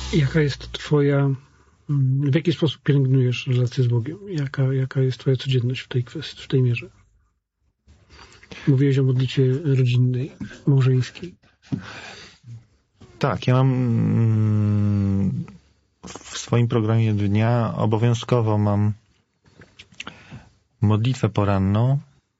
Jaka jest twoja... W jaki sposób pielęgnujesz relację z Bogiem? Jaka jest twoja codzienność w tej kwestii, w tej mierze? Mówiłeś o modlitwie rodzinnej, małżeńskiej. Tak, ja mam w swoim programie dnia obowiązkowo mam modlitwę poranną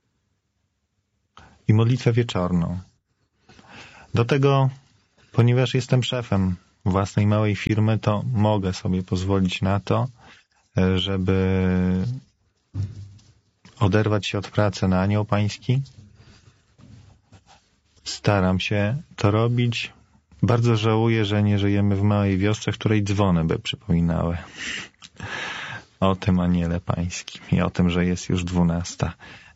i modlitwę wieczorną. Do tego, ponieważ jestem szefem własnej małej firmy, to mogę sobie pozwolić na to, żeby oderwać się od pracy na Anioł Pański. Staram się to robić. Bardzo żałuję, że nie żyjemy w małej wiosce, w której dzwony by przypominały o tym Aniele Pańskim i o tym, że jest już 12.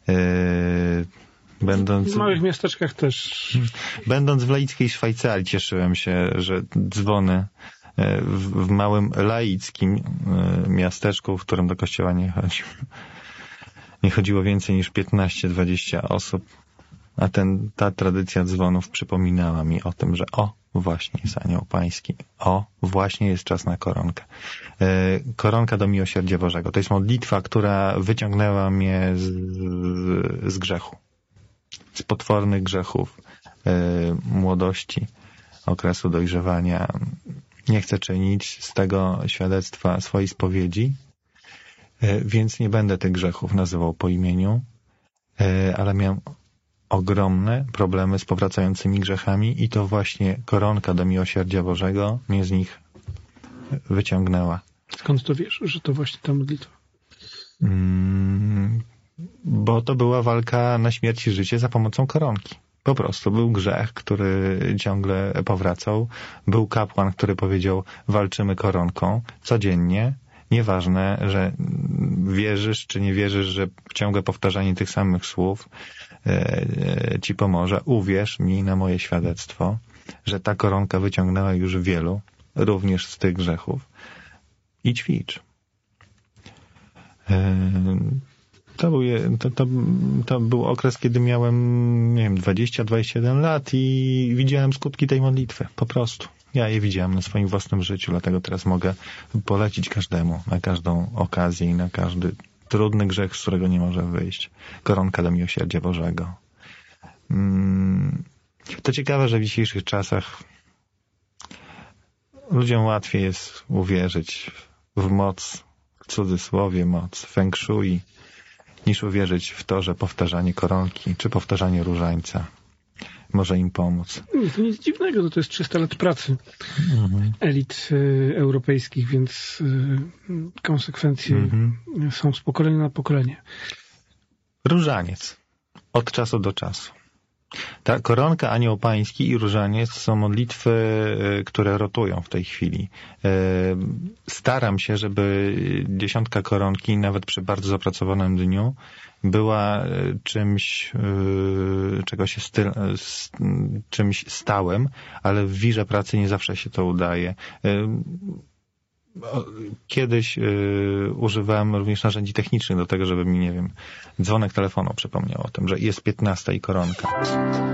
W małych miasteczkach też. Będąc w laickiej Szwajcarii cieszyłem się, że dzwony w małym laickim miasteczku, w którym do kościoła nie chodziło więcej niż 15-20 osób, a ta tradycja dzwonów przypominała mi o tym, że właśnie jest Anioł Pański, właśnie jest czas na koronkę. Koronka do miłosierdzia Bożego. To jest modlitwa, która wyciągnęła mnie z grzechu. Z potwornych grzechów młodości, okresu dojrzewania. Nie chcę czynić z tego świadectwa swojej spowiedzi, więc nie będę tych grzechów nazywał po imieniu, ale miałem ogromne problemy z powracającymi grzechami i to właśnie koronka do miłosierdzia Bożego mnie z nich wyciągnęła. Skąd to wiesz, że to właśnie ta modlitwa? Bo to była walka na śmierć i życie za pomocą koronki. Po prostu był grzech, który ciągle powracał. Był kapłan, który powiedział, walczymy koronką codziennie. Nieważne, że wierzysz czy nie wierzysz, że ciągłe powtarzanie tych samych słów ci pomoże. Uwierz mi na moje świadectwo, że ta koronka wyciągnęła już wielu, również z tych grzechów. I ćwicz. To był okres, kiedy miałem, nie wiem, 20-21 lat i widziałem skutki tej modlitwy. Po prostu. Ja je widziałem na swoim własnym życiu, dlatego teraz mogę polecić każdemu, na każdą okazję i na każdy trudny grzech, z którego nie może wyjść. Koronka do miłosierdzia Bożego. To ciekawe, że w dzisiejszych czasach ludziom łatwiej jest uwierzyć w moc, w cudzysłowie moc, feng shui, niż uwierzyć w to, że powtarzanie koronki czy powtarzanie różańca może im pomóc. Nie, to nic dziwnego, to jest 300 lat pracy elit europejskich, więc konsekwencje są z pokolenia na pokolenie. Różaniec. Od czasu do czasu. Ta koronka, Anioł Pański i różaniec są modlitwy, które rotują w tej chwili. Staram się, żeby 10 koronki, nawet przy bardzo zapracowanym dniu, była czymś stałym, ale w wirze pracy nie zawsze się to udaje. Kiedyś używałem również narzędzi technicznych do tego, żeby mi, nie wiem, dzwonek telefonu przypomniał o tym, że jest 15 i koronka.